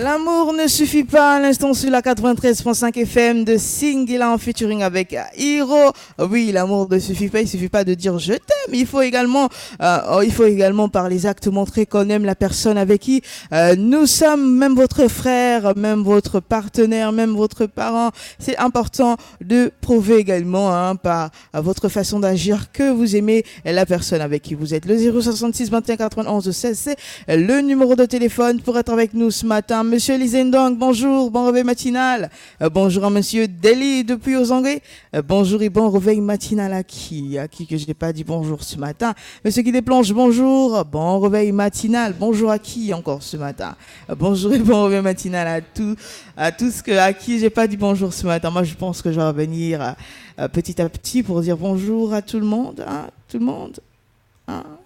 L'amour ne suffit pas à l'instant sur la 93.5 FM de Singila en featuring avec Hiro. Oui, l'amour ne suffit pas, il suffit pas de dire je t'aime, il faut également par les actes montrer qu'on aime la personne avec qui nous sommes, même votre frère, même votre partenaire, même votre parent. C'est important de prouver également par votre façon d'agir que vous aimez la personne avec qui vous êtes. Le 066 21 91 16, c'est le numéro de téléphone pour être avec nous ce matin. Monsieur Lizendong, bonjour, bon réveil matinal. Bonjour à monsieur Deli depuis aux Anglais. Bonjour et bon réveil matinal à qui que je n'ai pas dit bonjour ce matin. Monsieur qui déplonge, bonjour, bon réveil matinal. Bonjour à qui encore ce matin. Bonjour et bon réveil matinal à tous à qui j'ai pas dit bonjour ce matin. Moi je pense que je vais revenir petit à petit pour dire bonjour à tout le monde, tout le monde.